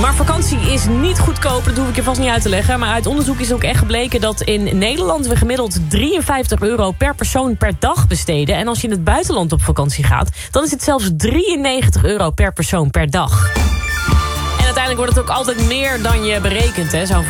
Maar vakantie is niet goedkoop, dat hoef ik je vast niet uit te leggen. Maar uit onderzoek is ook echt gebleken dat in Nederland we gemiddeld €53 per persoon per dag besteden. En als je in het buitenland op vakantie gaat, dan is het zelfs €93 per persoon per dag. En uiteindelijk wordt het ook altijd meer dan je berekent, hè, zo'n